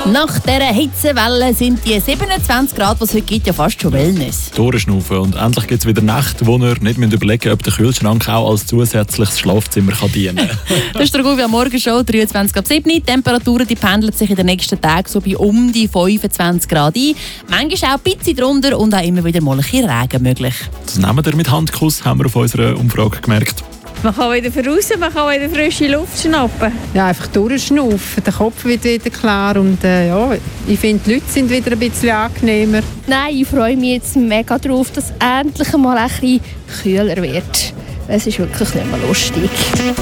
Nach dieser Hitzewelle sind die 27 Grad, die es heute gibt, ja fast schon Wellness. Durchschnaufen und endlich gibt es wieder Nächte, wo ihr nicht überlegen müsst, ob der Kühlschrank auch als zusätzliches Schlafzimmer dienen kann. Das ist der Guvi am Morgenshow, 23 ab 7. Die Temperaturen die pendeln sich in den nächsten Tagen so bei um die 25 Grad ein. Manchmal auch ein bisschen drunter und auch immer wieder mal ein bisschen Regen möglich. Das nehmen wir mit Handkuss, haben wir auf unserer Umfrage gemerkt. Man kann wieder voraus, man kann wieder frische Luft schnappen. Ja, einfach durchschnaufen, der Kopf wird wieder klar und ja, ich finde, die Leute sind wieder ein bisschen angenehmer. Nein, ich freue mich jetzt mega drauf, dass es endlich mal ein bisschen kühler wird. Es ist wirklich nicht mehr lustig.